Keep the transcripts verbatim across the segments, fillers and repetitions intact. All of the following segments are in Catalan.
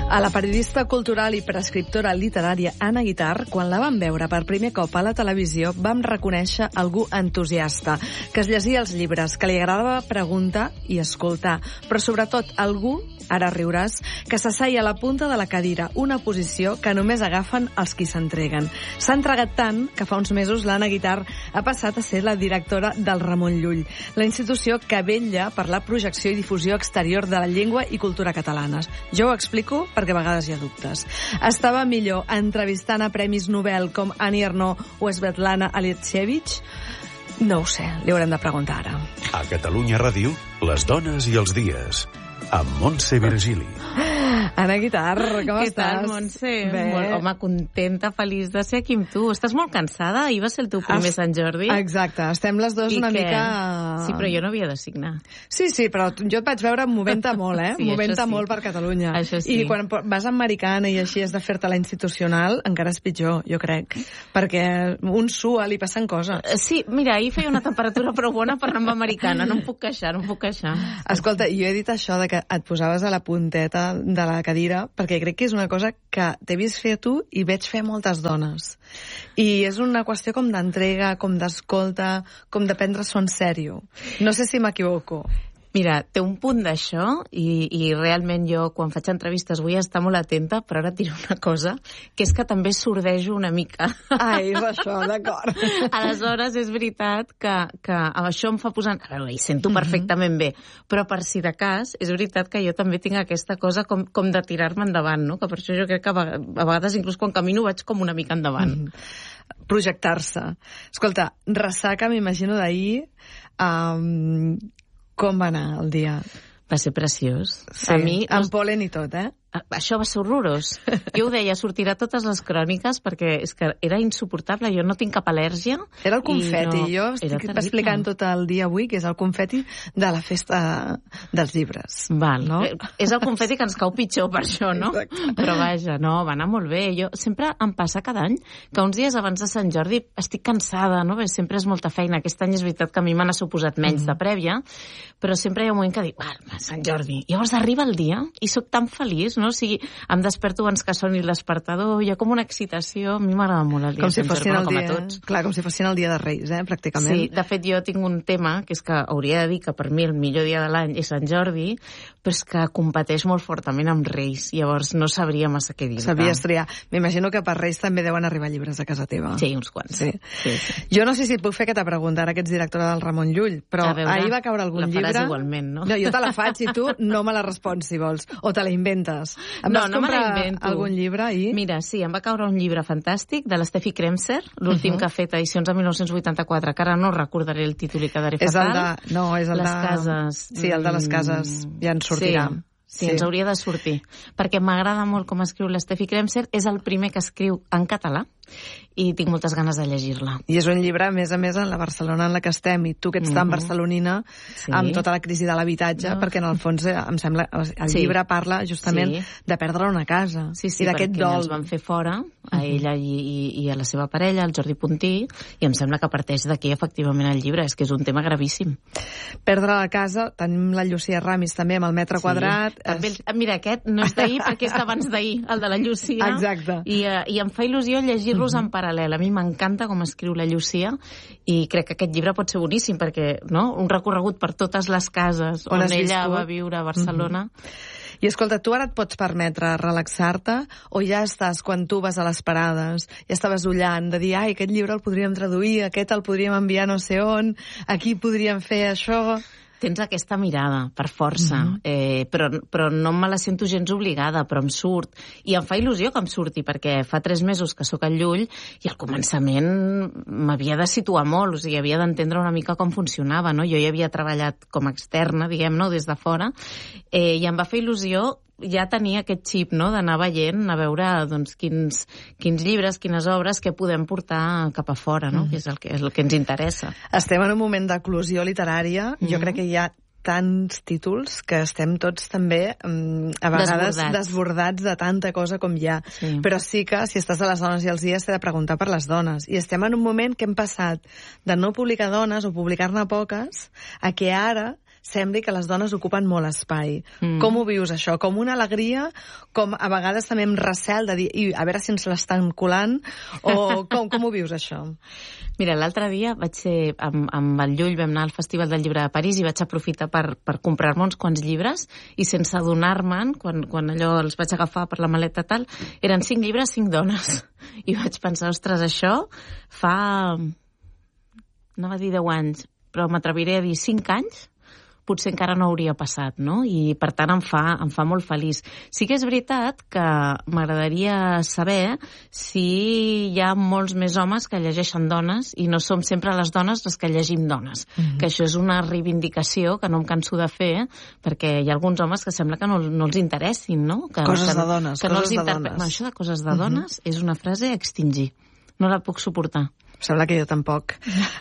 A la periodista cultural i prescriptora literària Anna Guitart, quan la vam veure per primer cop a la televisió, vam reconèixer algú entusiasta, que es llegia els llibres, que li agradava preguntar i escoltar, però sobretot algú, ara riuràs, que s'asseia a la punta de la cadira, una posició que només agafen els qui s'entreguen. S'ha entregat tant que fa uns mesos l'Anna Guitart ha passat a ser la directora del Ramon Llull, la institució que vetlla per la projecció i difusió exterior de la llengua i cultura catalanes. Jo ho explico perquè a vegades hi ha dubtes. Estava millor entrevistant a premis Nobel com Annie Ernaux o Svetlana Alexievich? No ho sé, li haurem de preguntar ara. A Catalunya Ràdio, les dones i els dies, amb Montse Virgili. Anna Guitart, com Què estàs? Què tal, Montse? Bé. Molt, home, contenta, feliç de ser aquí amb tu. Estàs molt cansada? Ahir va ser el teu primer Es... Sant Jordi. Exacte, estem les dues I una què? mica... Sí, però jo no havia de signar. Sí, sí, però jo et vaig veure movent-te molt, eh? Sí, movent-te això sí. molt per Catalunya. Això sí. I quan vas a Americana i així has de fer-te la institucional, encara és pitjor, jo crec. Perquè un sua, li passen coses. Eh, Sí, mira, ahir feia una temperatura prou bona per anar amb Americana. No em puc queixar, no em puc queixar. Escolta, jo he dit això de que et posaves a la punteta de la cadira, perquè crec que és una cosa que t'he vist fer a tu i veig fer moltes dones. I és una qüestió com d'entrega, com d'escolta, com de prendre-s'ho en sèrio. No sé si m'equivoco. Mira, té un punt d'això i, i realment jo quan faig entrevistes vull estar molt atenta, però ara et diré una cosa, que és que també sordejo una mica. Ai, és això, d'acord. Aleshores, és veritat que, que amb això em fa posar... A veure, hi sento perfectament bé, però per si de cas, és veritat que jo també tinc aquesta cosa com, com de tirar-me endavant, no? Que per això jo crec que a vegades, inclús quan camino, vaig com una mica endavant. Mm-hmm. Projectar-se. Escolta, ressaca, m'imagino d'ahir... Um, com va anar el dia? Va ser preciós. Sí, A mi, amb pol·len i tot, eh? Això va ser horrorós. Jo ho deia, sortirà totes les cròniques perquè és que era insuportable, jo no tinc cap al·lèrgia. Era el confeti, no... jo estic explicant tot el dia avui que és el confeti de la festa dels llibres. Val, no? És el confeti que ens cau pitjor per això, no? Exacte. Però vaja, no, va anar molt bé. Jo sempre em passa cada any que uns dies abans de Sant Jordi estic cansada, no? Bé, sempre és molta feina. Aquest any és veritat que a mi me n'ha suposat menys mm-hmm. de prèvia, però sempre hi ha un moment que dic, va, Sant Jordi. Llavors arriba el dia i sóc tan feliç, no? O sigui, em desperto abans que soni l'espertador, hi ha com una excitació, a mi m'agrada molt el dia. Com si fossin el com dia, a tots. clar, com si fossin el dia de Reis, eh, pràcticament. Sí, de fet jo tinc un tema, que és que hauria de dir que per mi el millor dia de l'any és Sant Jordi, però és que competeix molt fortament amb Reis, llavors no sabria massa què dir. Sabies triar. M'imagino que per Reis també deuen arribar llibres a casa teva. Sí, uns quants. Sí. Sí, sí. Jo no sé si et puc fer aquesta pregunta, ara que ets directora del Ramon Llull, però veure, ahir va caure algun la llibre... faràs igualment, no? No, jo te la faig i tu no me la respons, si vols. O te la inventes. Em no, vas no me la comprar invento. algun llibre ahir? Mira, sí, em va caure un llibre fantàstic de l'Steffi Kremser, l'últim uh-huh. que ha fet edicions de mil nou-cents vuitanta-quatre, que ara no recordaré el títol i quedaré és fatal. El de... No, és el les de... cases. Sí, el de les cases. Ja ens sortirà. Sí. Sí, sí, ens hauria de sortir. Perquè m'agrada molt com escriu l'Steffi Kremser. És el primer que escriu en català i tinc moltes ganes de llegir-la. I és un llibre, a més a més, en la Barcelona en la que estem, i tu que ets tan mm-hmm. barcelonina, sí. amb tota la crisi de l'habitatge, no. perquè en el fons, em sembla, el sí. llibre parla justament sí. de perdre una casa. Sí, sí, i d'aquest perquè dol. ens van fer fora, a ella i, i, i a la seva parella, el Jordi Puntí, i em sembla que parteix d'aquí, efectivament, el llibre. És que és un tema gravíssim. Perdre la casa, tenim la Llucia Ramis també, amb el metre sí. quadrat. També, es... Mira, aquest no és d'ahir perquè és d'abans d'ahir, el de la Llucia. Exacte. I, uh, i em fa il·lusió llegir-los mm-hmm. en paral·lel. A mi m'encanta com escriu la Llucia i crec que aquest llibre pot ser boníssim perquè, no?, un recorregut per totes les cases on, on ella va viure a Barcelona. Mm-hmm. I escolta, tu ara et pots permetre relaxar-te o ja estàs, quan tu vas a les parades, ja estaves ullant de dir, ai, aquest llibre el podríem traduir, aquest el podríem enviar no sé on, aquí podríem fer això... Tens aquesta mirada, per força, mm-hmm. eh, però, però no me la sento gens obligada, però em surt. I em fa il·lusió que em surti, perquè fa tres mesos que sóc al Llull i al començament m'havia de situar molt, o sigui, havia d'entendre una mica com funcionava, no? Jo hi havia treballat com a externa, diguem, no?, des de fora, eh, i em va fer il·lusió ja tenia aquest xip, no?, d'anar veient, a veure doncs, quins, quins llibres, quines obres que podem portar cap a fora, no?, mm. que és el que, és el que ens interessa. Estem en un moment d'eclosió literària. Mm. Jo crec que hi ha tants títols que estem tots també um, a vegades desbordats. desbordats de tanta cosa com hi ha. Sí. Però sí que, si estàs a les dones i els dies, t'he de preguntar per les dones. I estem en un moment que hem passat de no publicar dones o publicar-ne poques a que ara sembli que les dones ocupen molt espai. Mm. Com ho vius, això? Com una alegria, com a vegades també amb recel de dir, i a veure si ens l'estan colant, o com, com ho vius, això? Mira, l'altre dia vaig ser amb, amb el Llull, vam anar al Festival del Llibre de París i vaig aprofitar per, per comprar-me uns quants llibres i sense adonar-me'n, quan, quan allò els vaig agafar per la maleta tal, eren cinc llibres, cinc dones. I vaig pensar, ostres, això fa... no va dir deu anys, però m'atreviré a dir cinc anys, potser encara no hauria passat, no? I, per tant, em fa, em fa molt feliç. Sí que és veritat que m'agradaria saber si hi ha molts més homes que llegeixen dones i no som sempre les dones les que llegim dones. Mm-hmm. Que això és una reivindicació que no em canso de fer, perquè hi ha alguns homes que sembla que no, no els interessin, no? Que, coses que, de dones, que coses no els de interpre... dones. No, això de coses de dones mm-hmm. és una frase a extingir. No la puc suportar. Sembla que jo tampoc.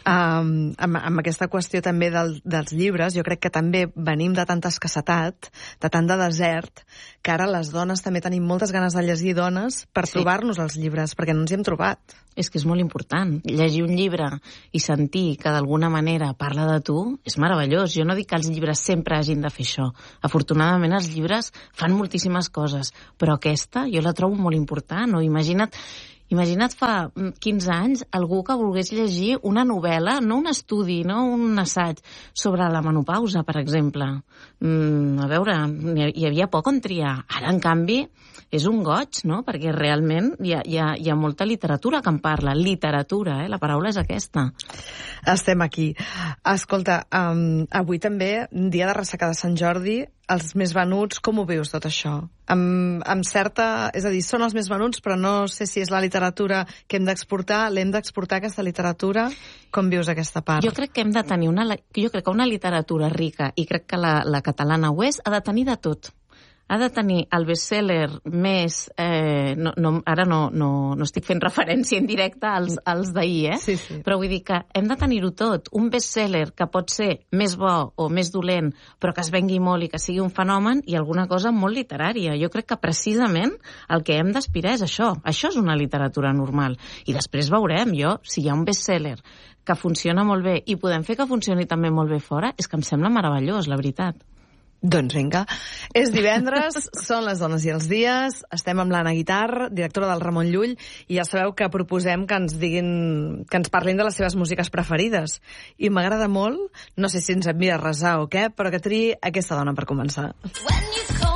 Um, amb, amb aquesta qüestió també del, dels llibres, jo crec que també venim de tanta escassetat, de tant de desert, que ara les dones també tenim moltes ganes de llegir dones per sí. trobar-nos els llibres, perquè no ens hi hem trobat. És que és molt important. Llegir un llibre i sentir que d'alguna manera parla de tu és meravellós. Jo no dic que els llibres sempre hagin de fer això. Afortunadament els llibres fan moltíssimes coses, però aquesta jo la trobo molt important. No? Imagina't Imagina't fa quinze anys algú que volgués llegir una novel·la, no un estudi, no un assaig, sobre la menopausa, per exemple. Mm, a veure, hi havia poc on triar. Ara, en canvi, és un goig, no? Perquè realment hi ha, hi ha, hi ha molta literatura que en parla. Literatura, eh? La paraula és aquesta. Estem aquí. Escolta, um, avui també, dia de ressaca de Sant Jordi, els més venuts, com ho vius tot això? Amb, amb certa... És a dir, són els més venuts, però no sé si és la literatura que hem d'exportar, l'hem d'exportar, aquesta literatura. Com vius aquesta part? Jo crec que hem de tenir una... Jo crec que una literatura rica, i crec que la, la catalana ho és, ha de tenir de tot. Ha de tenir el best-seller més... Eh, no, no, ara no, no, no estic fent referència en directe als, als d'ahir, eh? Sí, sí. Però vull dir que hem de tenir-ho tot. Un best-seller que pot ser més bo o més dolent, però que es vengui molt i que sigui un fenomen, i alguna cosa molt literària. Jo crec que precisament el que hem d'aspirar és això. Això és una literatura normal. I després veurem, jo, si hi ha un best-seller que funciona molt bé i podem fer que funcioni també molt bé fora, és que em sembla meravellós, la veritat. Doncs vinga, és divendres, són les dones i els dies, estem amb l'Anna Guitar, directora del Ramon Llull, i ja sabeu que proposem que ens diguin, que ens parlin de les seves músiques preferides. I m'agrada molt, no sé si ens envia a resar o què, però que triï aquesta dona per començar.